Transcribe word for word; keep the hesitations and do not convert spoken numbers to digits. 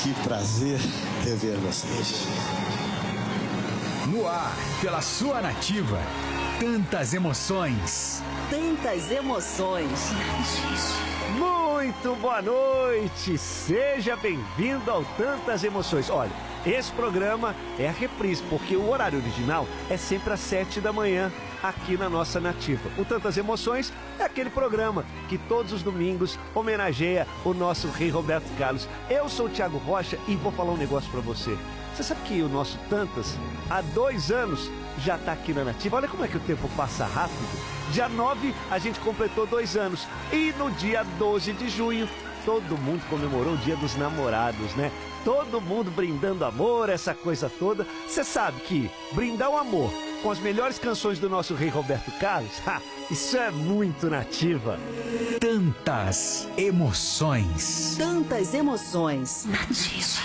Que prazer rever vocês. No ar, pela sua Nativa. Tantas emoções. Tantas emoções. Muito boa noite. Seja bem-vindo ao Tantas Emoções. Olha, esse programa é a reprise, porque o horário original é sempre às sete da manhã, aqui na nossa Nativa. O Tantas Emoções é aquele programa que todos os domingos homenageia o nosso rei Roberto Carlos. Eu sou o Thiago Rocha e vou falar um negócio pra você. Você sabe que o nosso Tantas, há dois anos, já tá aqui na Nativa? Olha como é que o tempo passa rápido. Dia nove, a gente completou dois anos. E no dia doze de junho, todo mundo comemorou o Dia dos Namorados, né? Todo mundo brindando amor, essa coisa toda. Você sabe que brindar o amor com as melhores canções do nosso rei Roberto Carlos, ha, isso é muito Nativa. Tantas emoções. Tantas emoções. Nativa.